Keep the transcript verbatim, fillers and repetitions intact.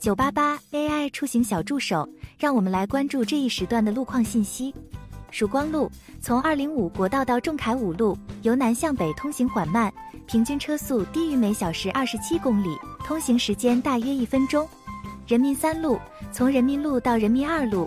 九八八 A I 出行小助手，让我们来关注这一时段的路况信息。曙光路从二零五国道到仲恺五路，由南向北通行缓慢，平均车速低于每小时二十七公里，通行时间大约一分钟。人民三路从人民路到人民二路，